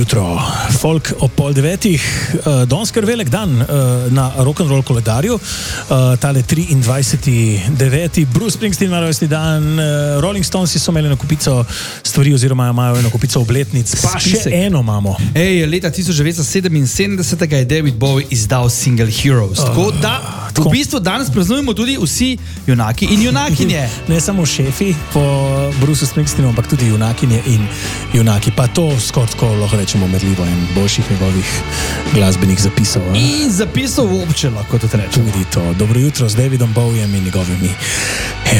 jutro. Folk ob 8:30, danes kar velik dan na rock'n'roll koledarju. Tale 23.9. Bruce Springsteen ima rojstni dan, Rolling Stonesi so imeli eno kupico stvari oziroma imajo eno kupico obletnic, pa še eno imamo. Leta 1977 je David Bowie izdal single Heroes. Tako da v bistvu danes praznujemo tudi vsi junaki in junakinje. Ne samo šefi po Bruce Springsteenu, ampak tudi junakinje in junaki. Pa to skoraj tako lahko rečemo merljivo in boljših njegovih glasbenih zapisov. In zapisov obče lahko to rečemo. Tudi to. Dobro jutro z Davidom Bowiem in njegovimi